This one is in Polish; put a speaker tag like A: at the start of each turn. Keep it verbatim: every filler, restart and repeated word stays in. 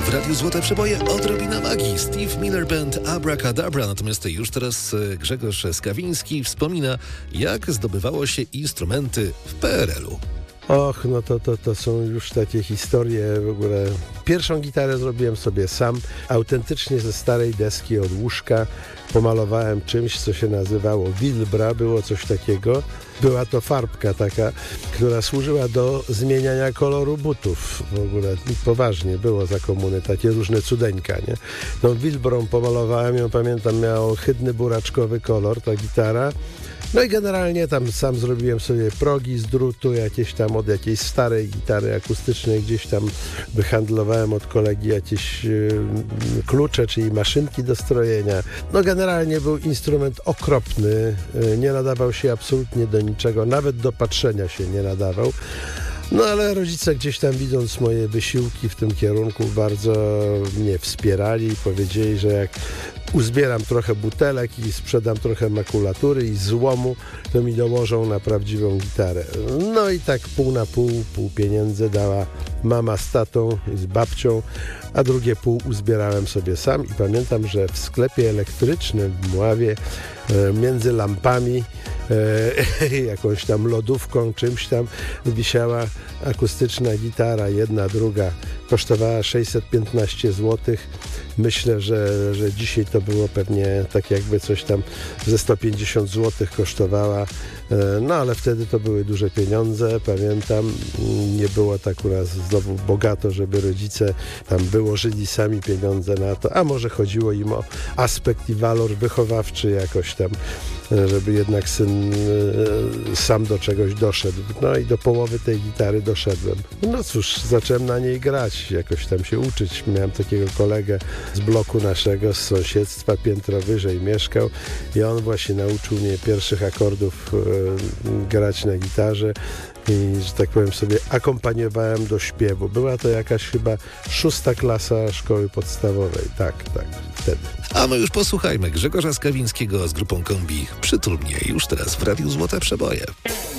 A: W Radiu Złote Przeboje odrobina magii. Steve Miller Band Abracadabra. Natomiast już teraz Grzegorz Skawiński wspomina, jak zdobywało się instrumenty w P R L-u.
B: Och, no to, to, to są już takie historie w ogóle. Pierwszą gitarę zrobiłem sobie sam, autentycznie ze starej deski od łóżka. Pomalowałem czymś, co się nazywało Wilbra, było coś takiego. Była to farbka taka, która służyła do zmieniania koloru butów. W ogóle poważnie było za komuny, takie różne cudeńka, nie? Tą Wilbrą pomalowałem ją, pamiętam, miała ohydny buraczkowy kolor, ta gitara. No i generalnie tam sam zrobiłem sobie progi z drutu, jakieś tam od jakiejś starej gitary akustycznej, gdzieś tam wyhandlowałem od kolegi jakieś yy, klucze, czyli maszynki do strojenia. No generalnie był instrument okropny, yy, nie nadawał się absolutnie do niczego, nawet do patrzenia się nie nadawał. No ale rodzice gdzieś tam, widząc moje wysiłki w tym kierunku, bardzo mnie wspierali i powiedzieli, że jak uzbieram trochę butelek i sprzedam trochę makulatury i złomu, to mi dołożą na prawdziwą gitarę. No i tak pół na pół, pół pieniędzy dała mama z tatą i z babcią, a drugie pół uzbierałem sobie sam i pamiętam, że w sklepie elektrycznym w Mławie między lampami, e, jakąś tam lodówką, czymś tam wisiała akustyczna gitara, jedna, druga, kosztowała sześćset piętnaście złotych. Myślę, że, że dzisiaj to było pewnie tak jakby coś tam ze sto pięćdziesiąt złotych kosztowała, no ale wtedy to były duże pieniądze, pamiętam, nie było tak u nas znowu bogato, żeby rodzice tam wyłożyli sami pieniądze na to, a może chodziło im o aspekt i walor wychowawczy jakoś tam, żeby jednak syn sam do czegoś doszedł. No i do połowy tej gitary doszedłem. No cóż, zacząłem na niej grać, jakoś tam się uczyć. Miałem takiego kolegę z bloku naszego, z sąsiedztwa, piętro wyżej mieszkał i on właśnie nauczył mnie pierwszych akordów e, grać na gitarze i, że tak powiem, sobie akompaniowałem do śpiewu. Była to jakaś chyba szósta klasa szkoły podstawowej. Tak, tak, wtedy.
A: A my już posłuchajmy Grzegorza Skawińskiego z grupą Kombi. Przytul mnie już teraz w Radiu Złote Przeboje.